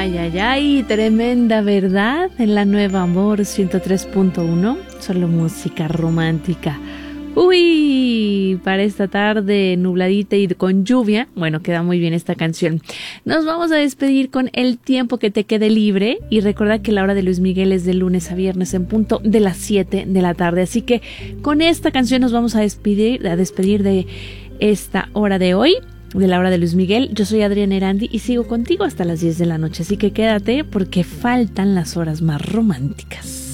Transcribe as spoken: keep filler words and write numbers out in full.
Ay, ay, ay, tremenda verdad en la Nueva Amor ciento tres punto uno, solo música romántica. Uy, para esta tarde nubladita y con lluvia, bueno, queda muy bien esta canción. Nos vamos a despedir con El tiempo que te quede libre y recuerda que la hora de Luis Miguel es de lunes a viernes en punto de las siete de la tarde. Así que con esta canción nos vamos a despedir, a despedir de esta hora de hoy, de la hora de Luis Miguel. Yo soy Adriana Erandi y sigo contigo hasta las diez de la noche, así que quédate porque faltan las horas más románticas.